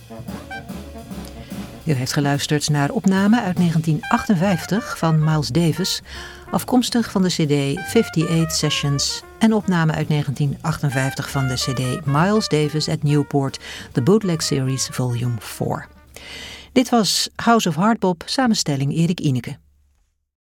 U heeft geluisterd naar opname uit 1958 van Miles Davis, afkomstig van de cd 58 Sessions en opname uit 1958 van de cd Miles Davis at Newport, The Bootleg Series Volume 4. Dit was House of Hardbop, samenstelling Erik Ineke.